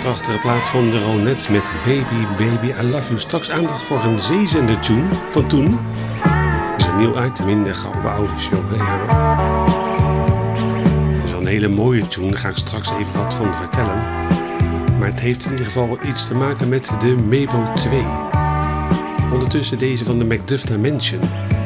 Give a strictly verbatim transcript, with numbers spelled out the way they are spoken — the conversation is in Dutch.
prachtige plaat van de Ronettes met Baby, Baby, I Love You. Straks aandacht voor een zeezender tune van toen. Dat is een nieuw item in de Gouden Oude Show. Ja. Dat is wel een hele mooie tune, daar ga ik straks even wat van vertellen. Maar het heeft in ieder geval iets te maken met de Mebo twee. Ondertussen deze van de Macduff Dimension.